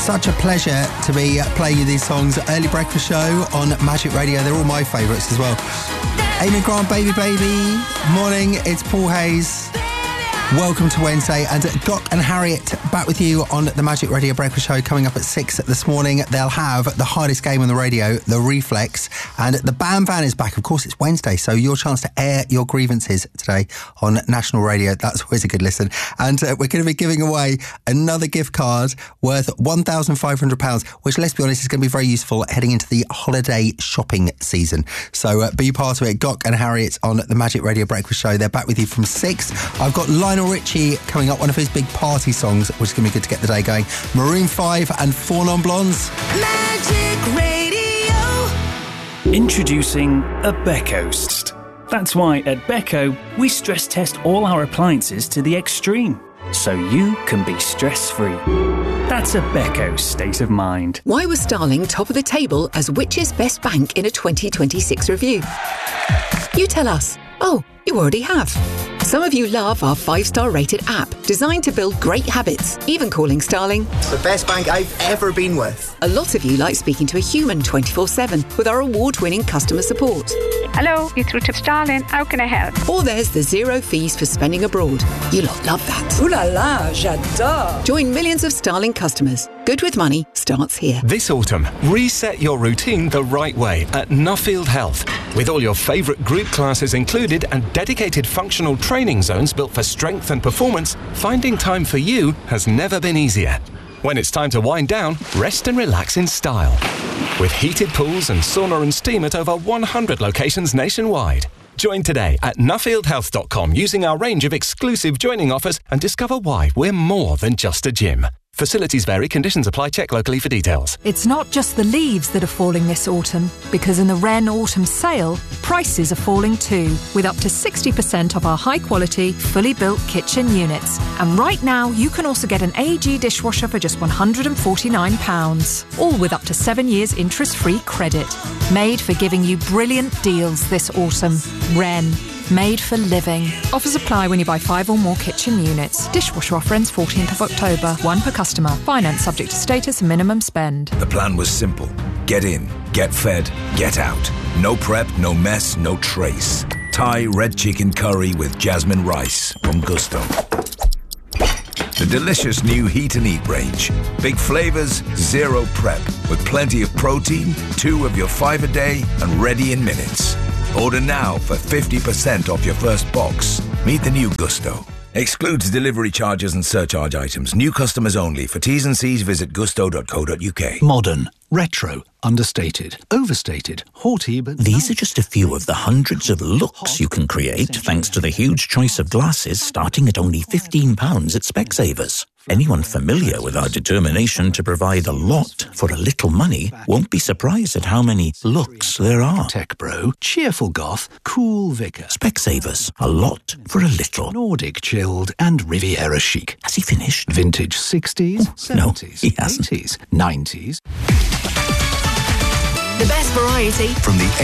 such a pleasure to be playing you these songs. Early Breakfast Show on Magic Radio. They're all my favourites as well. Amy Grant, Baby Baby. Morning, it's Paul Hayes. Welcome to Wednesday, and Gok and Harriet back with you on the Magic Radio Breakfast Show coming up at 6 this morning. They'll have the hardest game on the radio, The Reflex, and the Bam Van is back. Of course, it's Wednesday, so your chance to air your grievances today on National Radio. That's always a good listen. And we're going to be giving away another gift card worth £1,500, which, let's be honest, is going to be very useful heading into the holiday shopping season. So be part of it. Gok and Harriet on the Magic Radio Breakfast Show. They're back with you from 6. I've got Lionel Richie coming up, one of his big party songs, which is going to be good to get the day going. Maroon 5 and 4 Non Blondes. Magic Radio. Introducing a Beckost. That's why at Becco, we stress test all our appliances to the extreme, so you can be stress-free. That's a Becco state of mind. Why was Starling top of the table as Which's best bank in a 2026 review? You tell us. Oh, you already have. Some of you love our 5-star rated app, designed to build great habits, even calling Starling the best bank I've ever been with. A lot of you like speaking to a human 24/7 with our award-winning customer support. Hello, you're through to Starling. How can I help? Or there's the 0 fees for spending abroad. You lot love that. Ooh la la, j'adore. Join millions of Starling customers. Good with money starts here. This autumn, reset your routine the right way at Nuffield Health. With all your favourite group classes included and dedicated functional training zones built for strength and performance, finding time for you has never been easier. When it's time to wind down, rest and relax in style. With heated pools and sauna and steam at over 100 locations nationwide. Join today at nuffieldhealth.com using our range of exclusive joining offers and discover why we're more than just a gym. Facilities vary, conditions apply, check locally for details. It's not just the leaves that are falling this autumn, because in the Wren Autumn Sale, prices are falling too, with up to 60% off our high-quality, fully built kitchen units. And right now, you can also get an AEG dishwasher for just £149, all with up to 7 years interest-free credit. Made for giving you brilliant deals this autumn. Wren. Made for living. Offers apply when you buy 5 or more kitchen units. Dishwasher offer ends 14th of October. 1 per customer. Finance subject to status and minimum spend. The plan was simple. Get in, get fed, get out. No prep, no mess, no trace. Thai red chicken curry with jasmine rice from Gusto. The delicious new Heat and Eat range. Big flavours, zero prep. With plenty of protein, 2 of your 5 a day, and ready in minutes. Order now for 50% off your first box. Meet the new Gusto. Excludes delivery charges and surcharge items. New customers only. For T's and C's, visit gusto.co.uk. Modern, retro, understated, overstated, haughty, but... These are just a few of the hundreds of looks you can create thanks to the huge choice of glasses starting at only £15 at Specsavers. Anyone familiar with our determination to provide a lot for a little money won't be surprised at how many looks there are. Tech bro, cheerful goth, cool vicar. Specsavers, a lot for a little. Nordic chilled and Riviera chic. Has he finished? Vintage 60s, 70s, no, he hasn't. 80s, 90s. The best variety From the